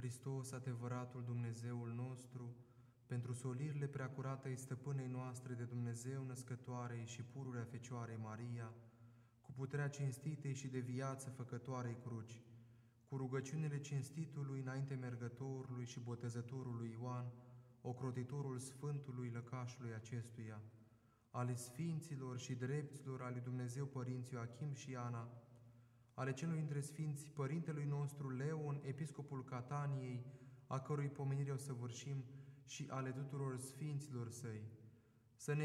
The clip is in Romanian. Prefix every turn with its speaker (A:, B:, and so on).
A: Hristos, adevăratul Dumnezeul nostru, pentru solirile preacuratei stăpânei noastre de Dumnezeu născătoarei și pururea Fecioarei Maria, cu puterea cinstitei și de viață făcătoarei cruci, cu rugăciunile cinstitului înainte mergătorului și botezătorului Ioan, ocrotitorul Sfântului lăcașului acestuia, ale Sfinților și drepților ale Dumnezeu Părinții Ioachim și Ana, ale celor dintre Sfinți Părintelui nostru Leon, Episcopul Cataniei, a cărui pomenire o săvârșim, și ale tuturor Sfinților Săi, să ne